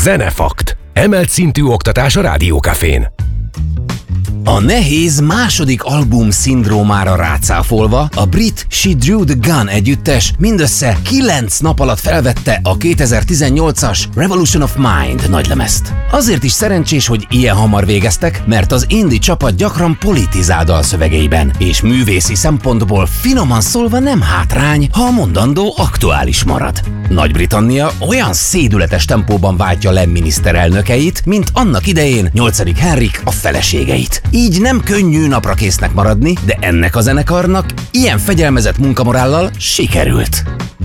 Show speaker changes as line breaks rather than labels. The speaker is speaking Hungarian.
Zenefakt. Emelt szintű oktatás a Rádiókafén.
A nehéz második album szindrómára rácáfolva a brit She Drew the Gun együttes mindössze 9 nap alatt felvette a 2018-as Revolution of Mind nagylemezt. Azért is szerencsés, hogy ilyen hamar végeztek, mert az indie csapat gyakran politizál dalszövegeiben, és művészi szempontból finoman szólva nem hátrány, ha a mondandó aktuális marad. Nagy-Britannia olyan szédületes tempóban váltja le miniszterelnökeit, mint annak idején 8. Henrik a feleségeit. Így nem könnyű naprakésznek maradni, de ennek a zenekarnak ilyen fegyelmezett munkamorállal sikerült.